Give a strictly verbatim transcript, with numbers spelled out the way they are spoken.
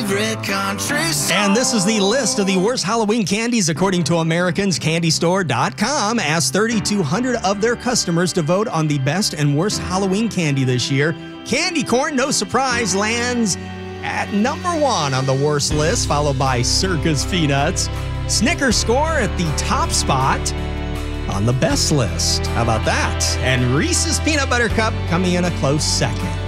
favorite country song. And this is the list of the worst Halloween candies according to Americans Candy Store dot com. Asked thirty-two hundred of their customers to vote on the best and worst Halloween candy this year. Candy corn, no surprise, lands at number one on the worst list, followed by Circus Peanuts. Snickers score at the top spot on the best list. How about that? And Reese's Peanut Butter Cup coming in a close second.